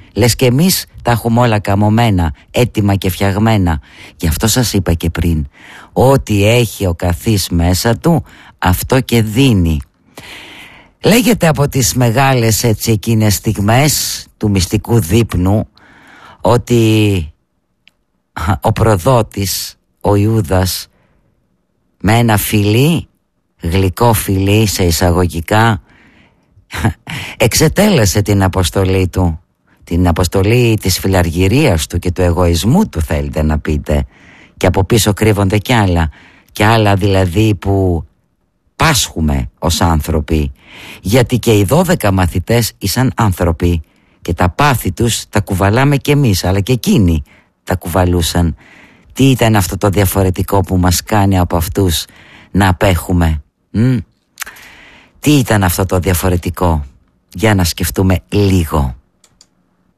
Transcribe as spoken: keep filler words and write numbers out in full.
Λες και εμείς τα έχουμε όλα καμωμένα, έτοιμα και φτιαγμένα. Γι' αυτό σας είπα και πριν, ό,τι έχει ο καθής μέσα του, αυτό και δίνει. Λέγεται από τις μεγάλες έτσι εκείνες στιγμές του μυστικού δείπνου ότι ο προδότης, ο Ιούδας, με ένα φιλί, γλυκό φιλί σε εισαγωγικά, εξετέλεσε την αποστολή του, την αποστολή της φιλαργυρίας του και του εγωισμού του, θέλετε να πείτε, και από πίσω κρύβονται κι άλλα, κι άλλα δηλαδή που πάσχουμε ως άνθρωποι, γιατί και οι δώδεκα μαθητές ήσαν άνθρωποι και τα πάθη τους τα κουβαλάμε κι εμείς, αλλά και εκείνοι τα κουβαλούσαν. Τι ήταν αυτό το διαφορετικό που μας κάνει από αυτούς να απέχουμε? Μ? Τι ήταν αυτό το διαφορετικό? Για να σκεφτούμε λίγο.